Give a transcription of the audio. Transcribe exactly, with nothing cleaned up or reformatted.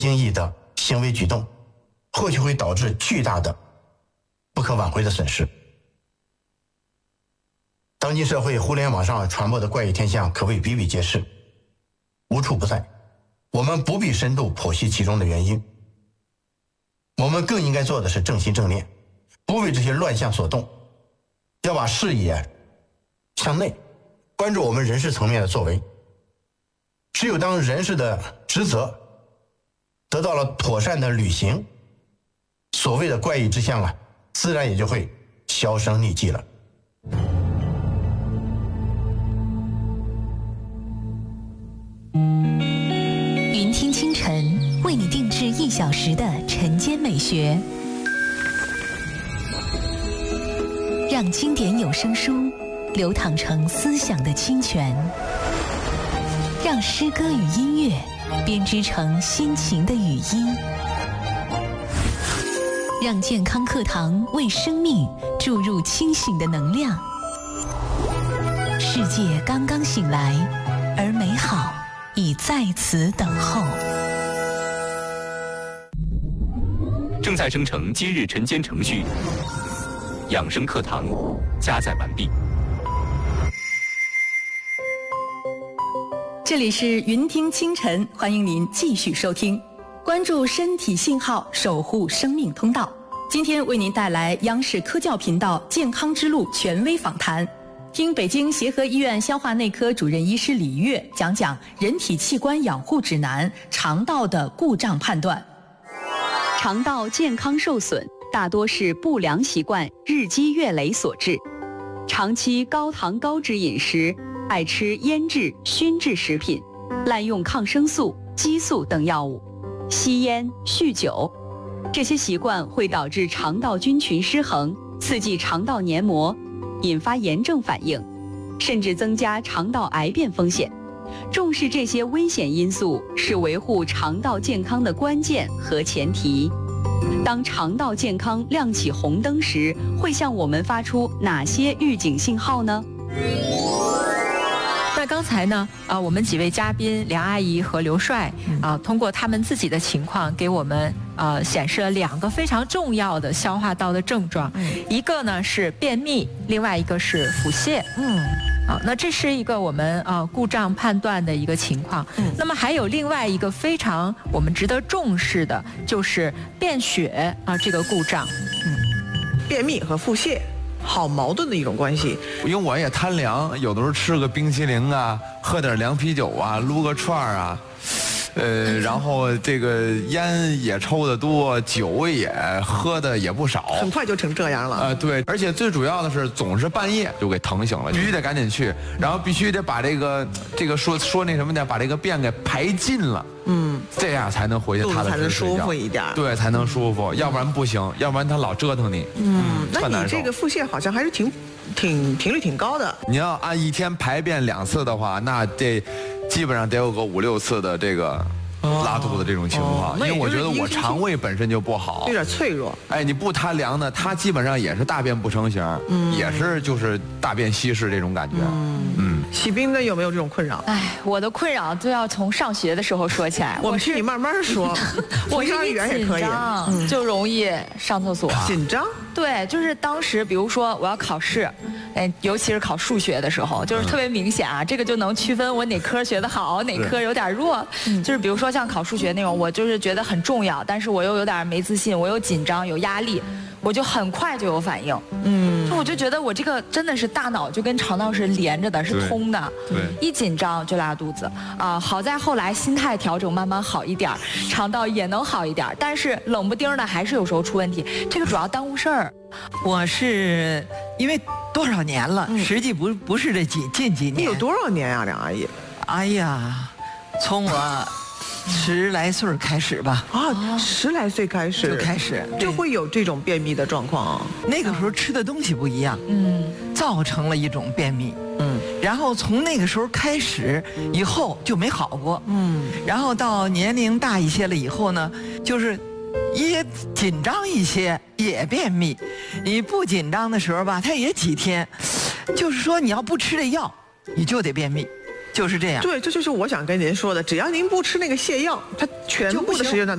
经意的行为举动，或许会导致巨大的、不可挽回的损失。当今社会互联网上传播的怪异天象可谓比比皆是，无处不在。我们不必深度剖析其中的原因，我们更应该做的是正心正念，不为这些乱象所动，要把视野向内，关注我们人事层面的作为。只有当人事的职责得到了妥善的履行，所谓的怪异之象啊，自然也就会销声匿迹了。 云听清晨为你定制一小时的晨间美学，让经典有声书流淌成思想的清泉，让诗歌与音乐编织成心情的语音，让健康课堂为生命注入清醒的能量。世界刚刚醒来，而美好已在此等候。 正在生成今日晨间程序，养生课堂加载完毕。 这里是云听清晨，欢迎您继续收听，关注身体信号，守护生命通道。今天为您带来央视科教频道健康之路权威访谈，听北京协和医院消化内科主任医师李月讲讲人体器官养护指南，肠道的故障判断。 肠道健康受损大多是不良习惯日积月累所致，长期高糖高脂饮食，爱吃腌制、熏制食品，滥用抗生素、激素等药物，吸烟、酗酒，这些习惯会导致肠道菌群失衡，刺激肠道黏膜，引发炎症反应，甚至增加肠道癌变风险。重视这些危险因素是维护肠道健康的关键和前提。当肠道健康亮起红灯时，会向我们发出哪些预警信号呢？ 那刚才呢，啊、呃，我们几位嘉宾梁阿姨和刘帅啊、呃，通过他们自己的情况，给我们呃显示了两个非常重要的消化道的症状，嗯、一个呢是便秘，另外一个是腹泻。嗯。啊，那这是一个我们呃故障判断的一个情况。嗯，那么还有另外一个非常我们值得重视的，就是便血啊这个故障。 嗯，便秘和腹泻好矛盾的一种关系。 因为我也贪凉，有的时候吃个冰淇淋啊，喝点凉啤酒啊，撸个串儿啊。呃，然后这个烟也抽得多，酒也喝的也不少， 很快就成这样了。 呃，对，而且最主要的是，总是半夜就给疼醒了，必须得赶紧去，然后必须得把这个这个说说那什么的，把这个便给排尽了，嗯，这样才能回去踏踏实实睡觉， 才能舒服一点。 对，才能舒服，要不然不行，要不然他老折腾你。 嗯，那你这个腹泻好像还是挺挺频率挺高的。 你要按一天排便两次的话，那这。基本上得有个五六次的这个拉肚子这种情况，因为我觉得我肠胃本身就不好， 有点脆弱。 哎，你不贪凉呢，它基本上也是大便不成形，嗯、也是就是大便稀释这种感觉。嗯， 嗯喜冰的有没有这种困扰？ 哎，我的困扰就要从上学的时候说起来。 我们听你慢慢说， 我是一紧张就容易上厕所。 紧张？ 对，就是当时比如说我要考试。哎，尤其是考数学的时候，就是特别明显啊，这个就能区分我哪科学得好，哪科有点弱。就是比如说像考数学那种，我就是觉得很重要，但是我又有点没自信，我又紧张有压力，我就很快就有反应。嗯，就我就觉得我这个真的是大脑就跟肠道是连着的，是通的。 对， 一紧张就拉肚子啊。好在后来心态调整慢慢好一点，肠道也能好一点，但是冷不丁的还是有时候出问题，这个主要耽误事儿。 我是因为多少年了，嗯、实际不不是这几近几年。 你有多少年啊，梁阿姨？ 哎呀，从我十来岁开始吧。 啊，十来岁开始就开始就会有这种便秘的状况。 那个时候吃的东西不一样，嗯，造成了一种便秘。嗯，然后从那个时候开始以后就没好过。嗯，然后到年龄大一些了以后呢，就是也紧张一些也便秘，你不紧张的时候吧，它也几天，就是说你要不吃这药，你就得便秘。就是这样。 对，这就是我想跟您说的，只要您不吃那个泻药，它全部的时间段